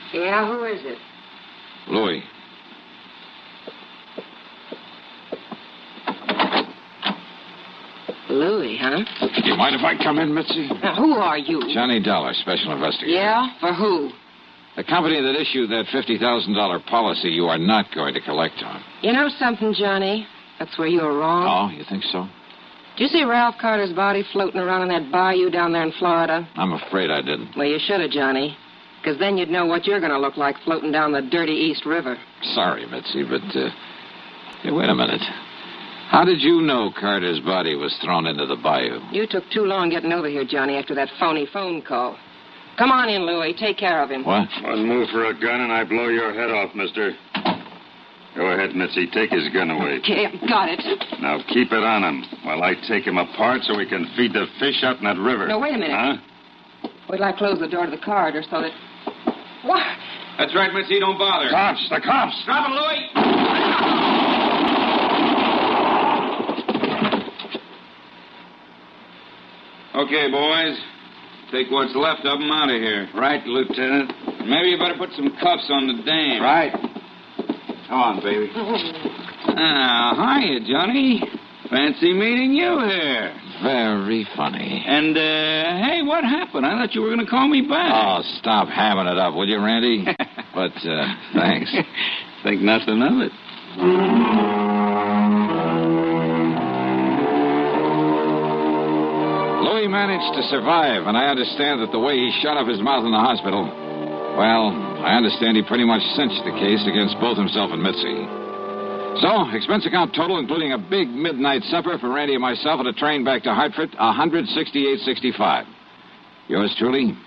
Yeah, who is it? Louis. Louis, huh? Do you mind if I come in, Mitzi? Now, who are you? Johnny Dollar, special investigator. Yeah? For who? The company that issued that $50,000 policy you are not going to collect on. You know something, Johnny? That's where you were wrong. Oh, you think so? Did you see Ralph Carter's body floating around in that bayou down there in Florida? I'm afraid I didn't. Well, you should have, Johnny. Because then you'd know what you're going to look like floating down the dirty East River. Sorry, Mitzi, but, hey, wait a minute. How did you know Carter's body was thrown into the bayou? You took too long getting over here, Johnny, after that phony phone call. Come on in, Louis. Take care of him. What? One move for a gun and I blow your head off, mister. Go ahead, Mitzi. Take his gun away. Okay, got it. Now keep it on him while I take him apart so we can feed the fish out in that river. No, wait a minute. Huh? Wait till I close the door to the corridor so that... What? That's right, Mitzi. Don't bother. Cops! The cops! Drop him, Louis! Okay, boys. Take what's left of them out of here. Right, Lieutenant. Maybe you better put some cuffs on the dame. Right. Come on, baby. Hiya, Johnny. Fancy meeting you here. Very funny. And, hey, what happened? I thought you were going to call me back. Oh, stop hamming it up, will you, Randy? But, thanks. Think nothing of it. Louis managed to survive, and I understand that the way he shut up his mouth in the hospital, well, I understand he pretty much cinched the case against both himself and Mitzi. So, expense account total, including a big midnight supper for Randy and myself and a train back to Hartford, $168.65. Yours truly,